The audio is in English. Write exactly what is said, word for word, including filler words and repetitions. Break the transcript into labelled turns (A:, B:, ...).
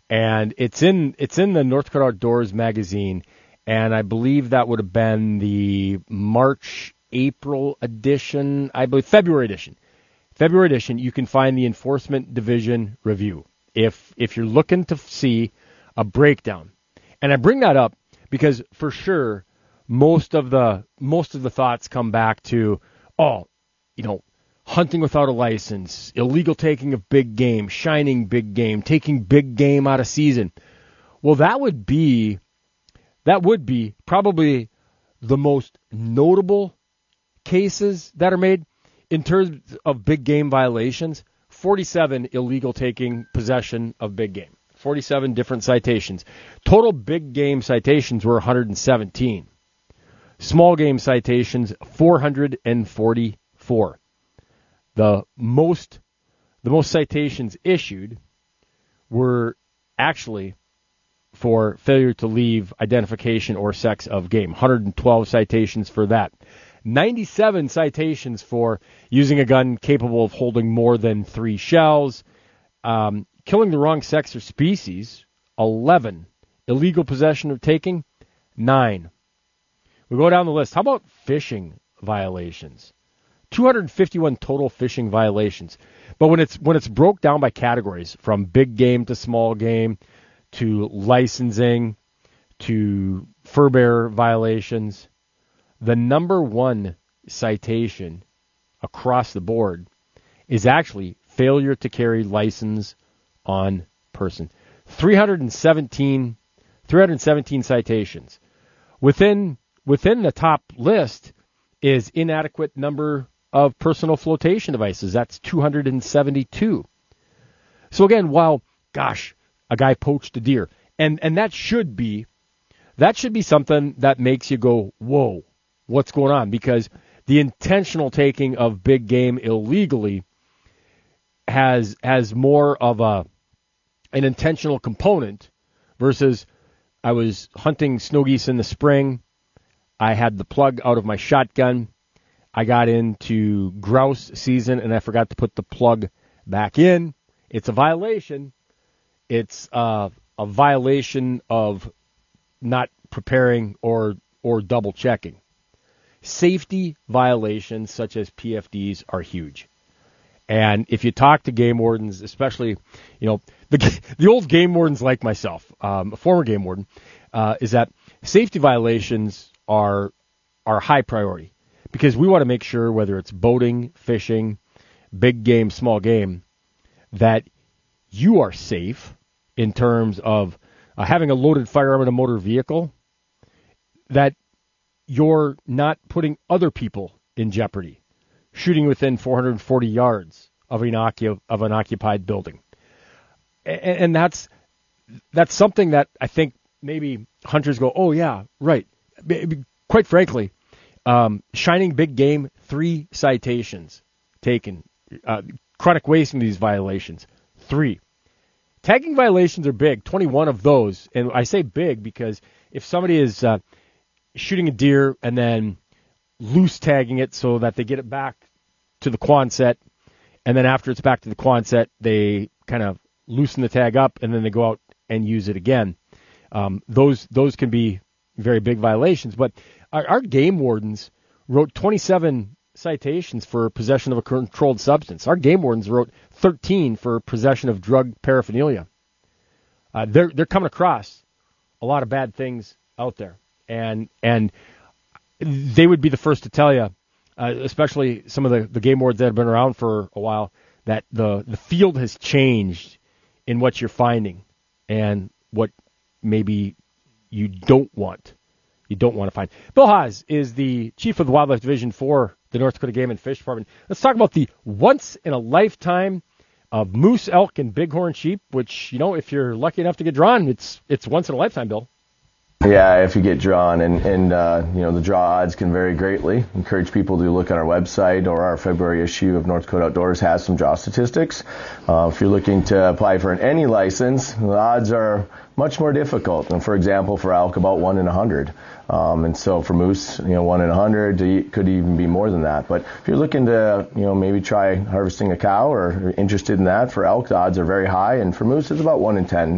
A: and it's in it's in the North Dakota Outdoors magazine, and I believe that would have been the March April edition, I believe February edition. February edition, you can find the Enforcement Division review if if you're looking to see a breakdown. And I bring that up because for sure most of the most of the thoughts come back to, oh, you know, hunting without a license, illegal taking of big game, shining big game, taking big game out of season. Well, that would be that would be probably the most notable cases that are made in terms of big game violations. forty-seven illegal taking possession of big game. forty-seven different citations. Total big game citations were one hundred seventeen. Small game citations, four hundred forty-four. The most, the most citations issued were actually for failure to leave identification or sex of game. one hundred twelve citations for that. ninety-seven citations for using a gun capable of holding more than three shells. Um, killing the wrong sex or species, eleven. Illegal possession of taking, nine. We go down the list. How about fishing violations? two hundred fifty-one total fishing violations. But when it's when it's broke down by categories, from big game to small game, to licensing, to fur bearer violations, the number one citation across the board is actually failure to carry license on person. three hundred seventeen, three hundred seventeen citations. Within within the top list is inadequate number of personal flotation devices. That's two hundred seventy-two. So again, while, gosh, a guy poached a deer, and and that should be that should be something that makes you go, whoa, what's going on? Because the intentional taking of big game illegally has has more of a an intentional component versus I was hunting snow geese in the spring. I had the plug out of my shotgun. I got into grouse season and I forgot to put the plug back in. It's a violation. It's uh, a violation of not preparing or or double checking. Safety violations such as P F Ds are huge. And if you talk to game wardens, especially, you know, the the old game wardens like myself, um, a former game warden, uh, is that safety violations are are high priority because we want to make sure, whether it's boating, fishing, big game, small game, that you are safe in terms of uh, having a loaded firearm in a motor vehicle, that you're not putting other people in jeopardy, shooting within four hundred forty yards of an, occu- of an occupied building. And, and that's that's something that I think maybe hunters go, oh, yeah, right. Quite frankly, um, shining big game, three citations taken. Uh, chronic wasting these violations, three. Tagging violations are big, twenty-one of those. And I say big because if somebody is uh, shooting a deer and then loose tagging it so that they get it back to the Quonset, and then after it's back to the Quonset, they kind of loosen the tag up and then they go out and use it again. Um, those those can be very big violations. But our, our game wardens wrote twenty-seven citations for possession of a controlled substance. Our game wardens wrote thirteen for possession of drug paraphernalia. Uh, they're they're coming across a lot of bad things out there, and and they would be the first to tell you, uh, especially some of the, the game wardens that have been around for a while, that the the field has changed in what you're finding and what maybe you don't want. You don't want to find. Bill Haas is the chief of the Wildlife Division for the North Dakota Game and Fish Department. Let's talk about the once-in-a-lifetime of moose, elk, and bighorn sheep, which, you know, if you're lucky enough to get drawn, it's it's once in a lifetime, Bill.
B: Yeah, if you get drawn, and, and uh, you know, the draw odds can vary greatly. Encourage people to look on our website, or our February issue of North Dakota Outdoors has some draw statistics. Uh, if you're looking to apply for an any license, the odds are much more difficult. And for example, for elk, about one in a hundred. Um, and so for moose, you know, one in a hundred, could even be more than that. But if you're looking to, you know, maybe try harvesting a cow or interested in that, for elk, the odds are very high. And for moose, it's about one in ten.